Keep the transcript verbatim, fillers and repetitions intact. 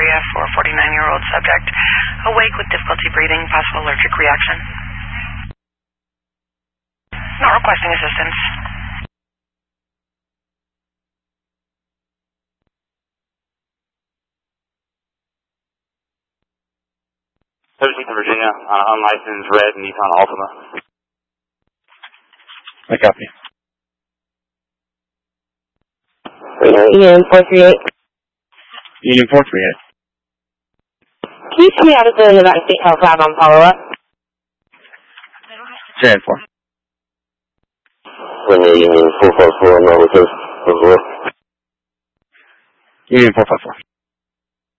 area for a forty-nine-year-old subject, awake with difficulty breathing, possible allergic reaction. Not requesting assistance. seventeenth of Virginia, uh, unlicensed red Nissan Altima. I copy. Union four three eight. Union four three eight. Can you tell me how to fill in the back state health lab on follow-up? J N four. Union four five four, I'm not with us. Union four five four.